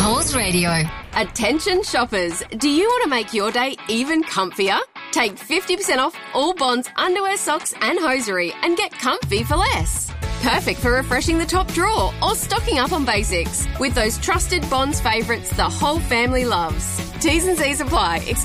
North Radio. Attention shoppers, do you want to make your day even comfier? Take 50% off all Bonds underwear, socks and hosiery and get comfy for less. Perfect for refreshing the top drawer or stocking up on basics with those trusted Bonds favourites the whole family loves. T's and C's apply.